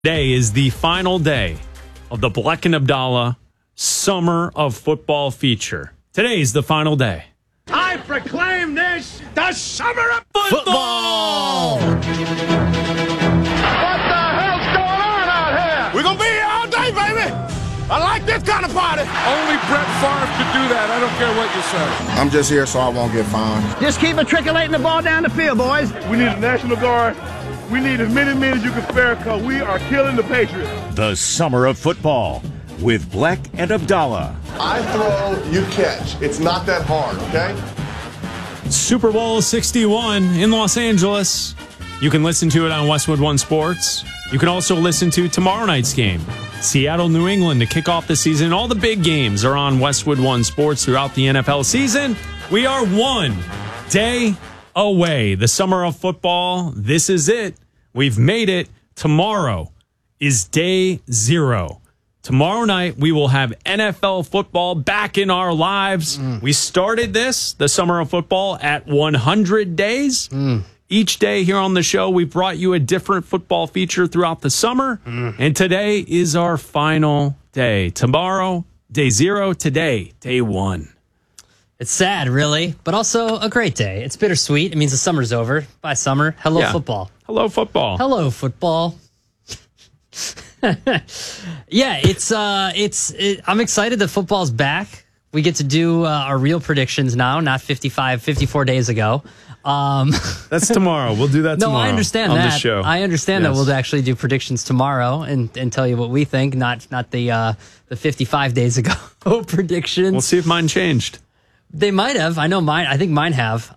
Today is the final day of the Bleck and Abdallah Summer of Football feature. Today is the final day. I proclaim this the Summer of Football! What the hell's going on out here? We're going to be here all day, baby. I like this kind of party. Only Brett Favre could do that. I don't care what you say. I'm just here so I won't get fined. Just keep matriculating the ball down the field, boys. We need a National Guard. We need as many men as you can spare because we are killing the Patriots. The Summer of Football with Bleck and Abdallah. I throw, you catch. It's not that hard, okay? Super Bowl 61 in Los Angeles. You can listen to it on Westwood One Sports. You can also listen to tomorrow night's game, Seattle, New England, to kick off the season. All the big games are on Westwood One Sports throughout the NFL season. We are one day away. The Summer of Football, this is it. We've made it. Tomorrow is day 0. Tomorrow night, we will have NFL football back in our lives. We started this, the Summer of Football, at 100 days. Each day here on the show, we brought you a different football feature throughout the summer. And today is our final day. Tomorrow, day 0. Today, day 1. It's sad, really, but also a great day. It's bittersweet. It means the summer's over. Bye, summer. Hello, football. Hello, football. Hello, football. Yeah, I'm excited that football's back. We get to do our real predictions now, not 54 days ago. That's tomorrow. We'll do that tomorrow. No, I understand on that. The show. I understand that we'll actually do predictions tomorrow and tell you what we think, not the 55 days ago predictions. We'll see if mine changed. They might have. I know mine. I think mine have.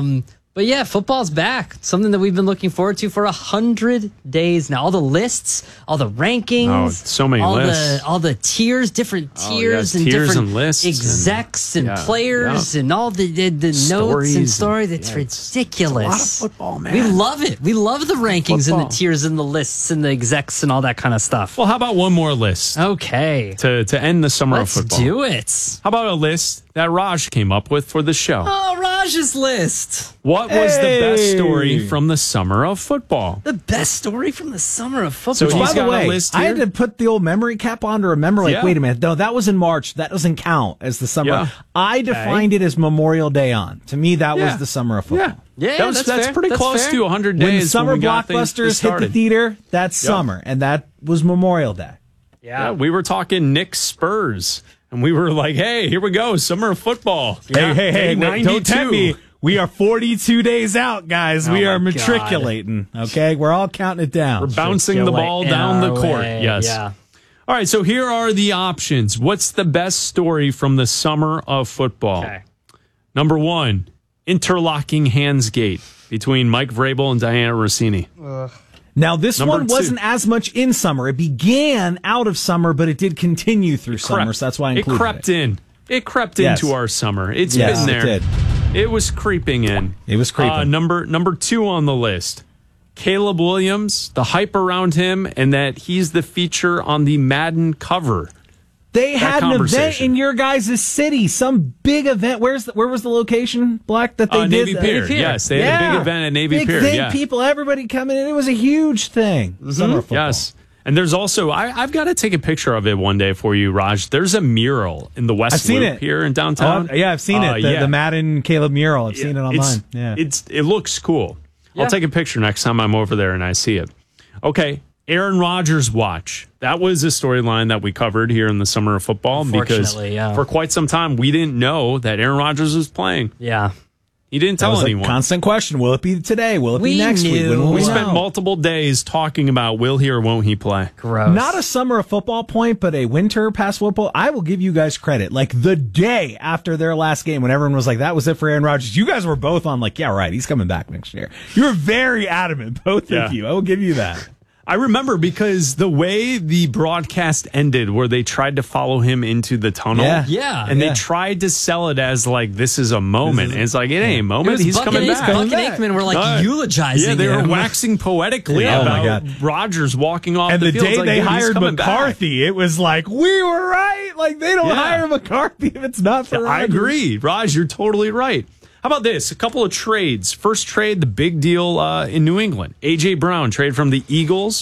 But yeah, football's back. Something that we've been looking forward to for 100 days now. All the lists, all the rankings. Oh, so many lists. All the tiers, different tiers, and tiers different and lists execs and players and all the notes and stories. It's ridiculous. It's a lot of football, man. We love it. We love the rankings and the tiers and the lists and the execs and all that kind of stuff. Well, how about one more list? Okay. To end the Summer of Football. Let's do it. How about a list that Raj came up with for the show? Oh, Raj's list. What was the best story from the Summer of Football? The best story from the Summer of Football. So he's By the got way, a list I here. had to put the old memory cap on to remember, wait a minute. No, that was in March. That doesn't count as the summer. Yeah. I defined it as Memorial Day on. To me, that was the Summer of football. Yeah, that's fair. pretty That's close fair. to 100 days. When the summer we got things blockbusters hit the started. theater, that's summer. And that was Memorial Day. Yeah, we were talking Knicks Spurs. And we were like, hey, here we go, Summer of Football. Hey, 92. don't tempt me. We are 42 days out, guys. We are my God. matriculating, okay? We're all counting it down. We're bouncing the ball down the court. Yes. Yeah. All right, so here are the options. What's the best story from the Summer of Football? Okay. Number 1, interlocking hands gate between Mike Vrabel and Diana Rossini. Now, this Number one 2. wasn't as much in summer. It began out of summer, but it did continue through summer, so that's why I included it. crept in. It crept Yes. into our summer. It's Yes, been there. it did. It was creeping in. It was creeping. Number 2 on the list. Caleb Williams, the hype around him, and that he's the feature on the Madden cover. They had an event conversation. in your guys' city, some big event. Where was the location, Black, that they did? Navy Pier. Yes, they had a big event at Navy big Pier. thing, Yeah. people, everybody coming in. It was a huge thing. Summer football. Yes. And there's also, I've got to take a picture of it one day for you, Raj. There's a mural in the West I've seen Loop it. here in downtown. Oh, yeah, I've seen it. The Madden Caleb mural. I've seen it online. It looks cool. I'll take a picture next time I'm over there and I see it. Okay. Aaron Rodgers watch. That was a storyline that we covered here in the Summer of Football because for quite some time we didn't know that Aaron Rodgers was playing. Yeah. He didn't That tell was anyone. a constant question. Will it be today? Will it be We next week? knew. When will We we spent know? multiple days talking about will he or won't he play. Gross. Not a summer of football point, but a winter past football. I will give you guys credit. Like the day after their last game, when everyone was like, that was it for Aaron Rodgers, you guys were both on like, yeah, right, he's coming back next year. You were very adamant, both of you. I will give you that. I remember because the way the broadcast ended, where they tried to follow him into the tunnel, and they tried to sell it as like this is a moment. And it's like it ain't a moment. He's coming back. Buck and Aikman were like eulogizing. Yeah, they were him. waxing poetically about Rodgers walking off and the the field. day Like, they dude, he's hired coming McCarthy, back. it was like we were right. Like they don't hire McCarthy if it's not for. I Rodgers. agree, Raj. You're totally right. How about this? A couple of trades. First trade, the big deal in New England. A.J. Brown trade from the Eagles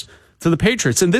to the Patriots. And